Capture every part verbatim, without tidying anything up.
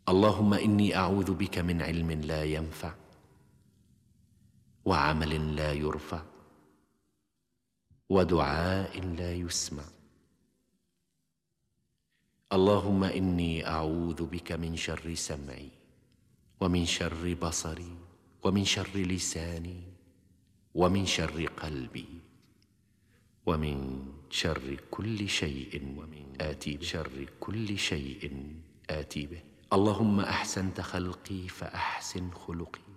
اللهم إني أعوذ بك من علم لا ينفع وعمل لا يرفع ودعاء لا يسمع. اللهم إني أعوذ بك من شر سمعي ومن شر بصري ومن شر لساني ومن شر قلبي ومن شر كل شيء آتي به شر كل شيء آتي به. اللهم أحسنت خلقي فأحسن خلقي.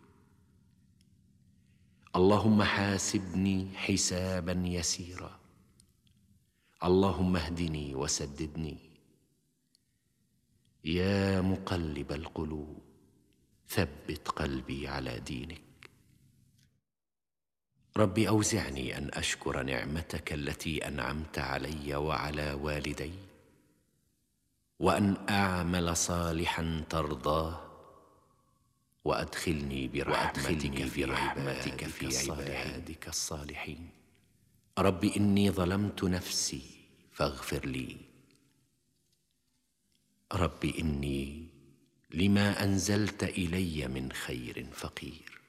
اللهم حاسبني حسابا يسيرا. اللهم اهدني وسددني. يا مقلب القلوب ثبت قلبي على دينك. رب أوزعني أن أشكر نعمتك التي أنعمت علي وعلى والدي، وأن أعمل صالحا ترضاه، وأدخلني برحمتك في رحمتك في عبادك الصالحين. رب إني ظلمت نفسي فاغفر لي. رب إني لما أنزلت إلي من خير فقير.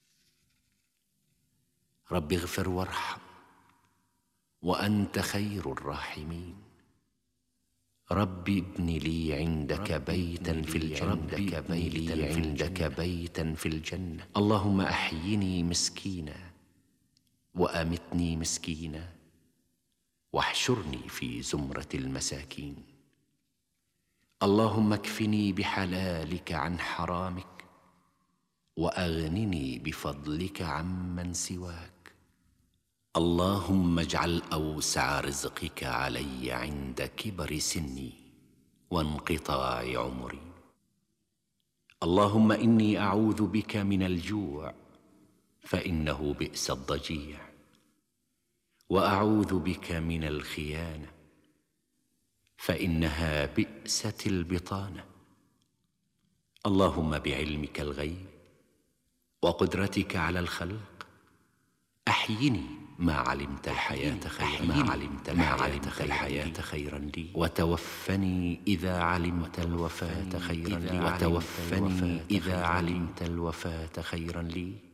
رب اغفر وارحم وأنت خير الراحمين. رب ابن لي عندك بيتا في الجنة ابن لي عندك بيتا في الجنة. اللهم أحيني مسكينا وأمتني مسكينا واحشرني في زمرة المساكين. اللهم اكفني بحلالك عن حرامك وأغنني بفضلك عمن سواك. اللهم اجعل أوسع رزقك علي عند كبر سني وانقطاع عمري. اللهم إني أعوذ بك من الجوع فإنه بئس الضجيع، وأعوذ بك من الخيانة فإنها بئست البطانة. اللهم بعلمك الغيب وقدرتك على الخلق أحيني ما علمت الحياة خيرا ما علمت ما علمت الحياة خيرا لي، وتوفني إذا علمت الوفاة خيرا لي وتوفني إذا علمت الوفاة خيرا لي.